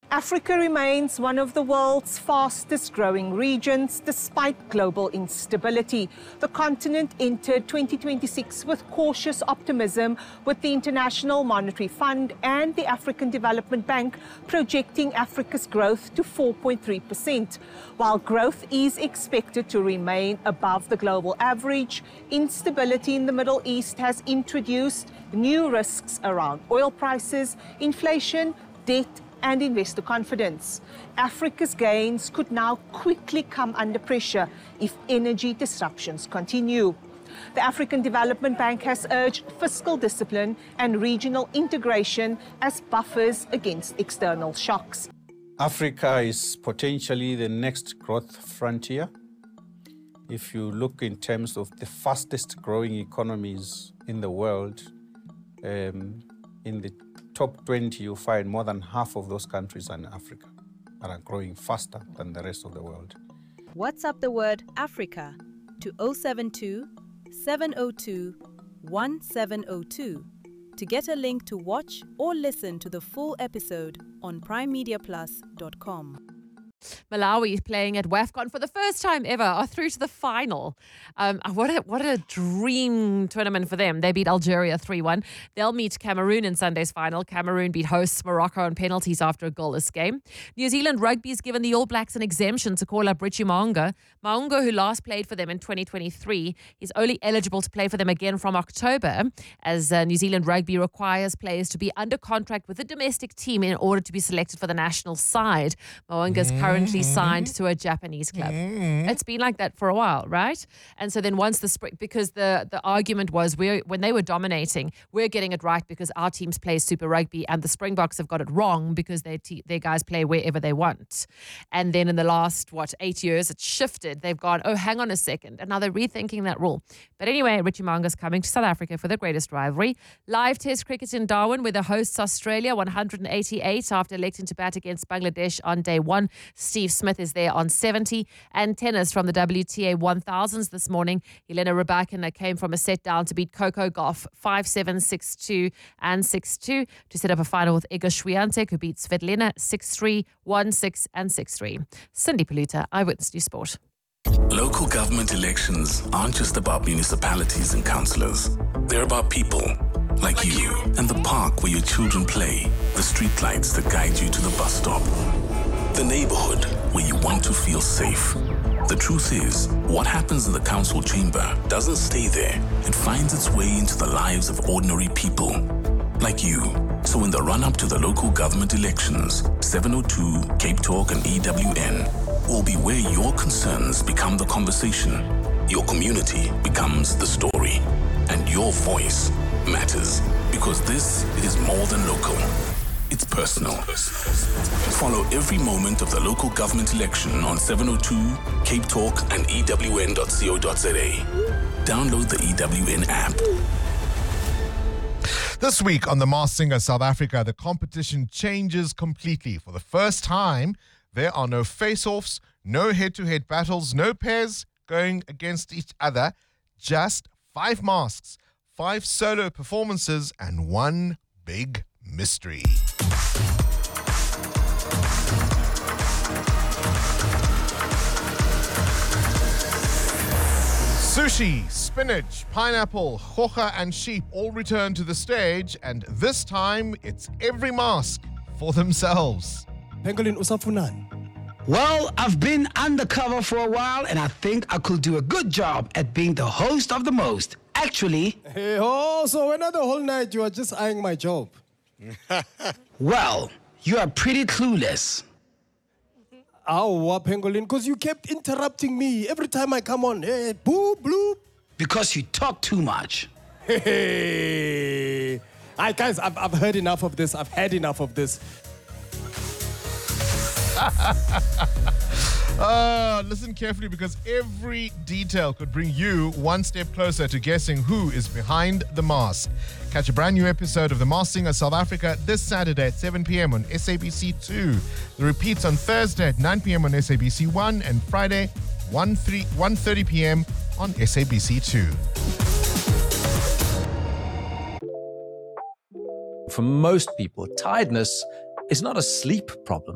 Africa remains one of the world's fastest growing regions despite global instability. The continent entered 2026 with cautious optimism, with the International Monetary Fund and the African Development Bank projecting Africa's growth to 4.3%. While growth is expected to remain above the global average, instability in the Middle East has introduced new risks around oil prices, inflation, debt, and investor confidence. Africa's gains could now quickly come under pressure if energy disruptions continue. The African Development Bank has urged fiscal discipline and regional integration as buffers against external shocks. Africa is potentially the next growth frontier. If you look in terms of the fastest growing economies in the world, in the top 20, you find more than half of those countries are in Africa and are growing faster than the rest of the world. WhatsApp the word Africa to 072 702 1702 to get a link to watch or listen to the full episode on primemediaplus.com. Malawi is playing at WAFCON for the first time ever, are through to the final. What a dream tournament for them. They beat Algeria 3-1. They'll meet Cameroon in Sunday's final. Cameroon beat hosts Morocco on penalties after a goalless game. New Zealand Rugby has given the All Blacks an exemption to call up Richie Mo'unga. Mo'unga, who last played for them in 2023, is only eligible to play for them again from October, as New Zealand Rugby requires players to be under contract with the domestic team in order to be selected for the national side. Mo'unga's currently signed to a Japanese club. It's been like that for a while, right? And so then once because the argument was when they were dominating, we're getting it right because our teams play Super Rugby, and the Springboks have got it wrong because their guys play wherever they want. And then in the last 8 years, it's shifted. They've gone, oh, hang on a second, and now they're rethinking that rule. But anyway, Richie Mo'unga's coming to South Africa for the greatest rivalry. Live Test cricket in Darwin, where the hosts Australia 188 after electing to bat against Bangladesh on day one. Steve Smith is there on 70. And tennis from the WTA 1000s this morning. Elena Rybakina came from a set down to beat Coco Gauff 5-7, 6-2 and 6-2 to set up a final with Iga Swiatek, who beat Svetlana 6-3, 1-6 and 6-3. Cindy Paluta, Eyewitness News Sport. Local government elections aren't just about municipalities and councillors. They're about people like you and the park where your children play, the streetlights that guide you to the bus stop, the neighborhood where you want to feel safe. The truth is, what happens in the council chamber doesn't stay there. It finds its way into the lives of ordinary people like you. So in the run-up to the local government elections, 702, Cape Talk and EWN will be where your concerns become the conversation, your community becomes the story, and your voice matters, because this is more than local. It's personal. Follow every moment of the local government election on 702, Cape Talk and EWN.co.za. Download the EWN app. This week on The Masked Singer South Africa, the competition changes completely. For the first time, there are no face-offs, no head-to-head battles, no pairs going against each other, just 5 masks, 5 solo performances, and 1 big mystery. Sushi, spinach, pineapple, hoja and sheep all return to the stage, and this time it's every mask for themselves. Pangolin usafunan. Well, I've been undercover for a while, and I think I could do a good job at being the host of the most. Actually... Hey, so when the whole night you are just eyeing my job? Well, you are pretty clueless. Ow, Pangolin, because you kept interrupting me every time I come on. Hey, boo, bloop. Because you talk too much. Hey. Guys, I've heard enough of this. I've had enough of this. Listen carefully, because every detail could bring you one step closer to guessing who is behind the mask. Catch a brand new episode of The Masked Singer South Africa this Saturday at 7 p.m. on SABC 2. The repeats on Thursday at 9 p.m. on SABC 1 and Friday 1:30 p.m. on SABC 2. For most people, tiredness is not a sleep problem.